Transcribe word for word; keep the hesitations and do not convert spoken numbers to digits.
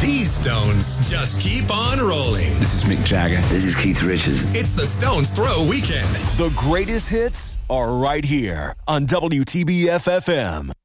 These Stones just keep on rolling. This is Mick Jagger. This is Keith Richards. It's the Stones Throw Weekend. The greatest hits are right here on W T B F F M.